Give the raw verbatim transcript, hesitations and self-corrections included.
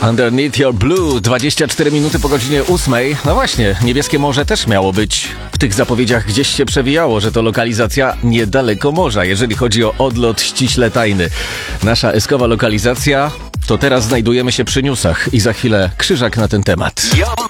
Underneath Your Blue, dwadzieścia cztery minuty po godzinie ósmej. No właśnie, Niebieskie Morze też miało być. W tych zapowiedziach gdzieś się przewijało, że to lokalizacja niedaleko morza, jeżeli chodzi o odlot ściśle tajny. Nasza eskowa lokalizacja to teraz znajdujemy się przy newsach i za chwilę Krzyżak na ten temat.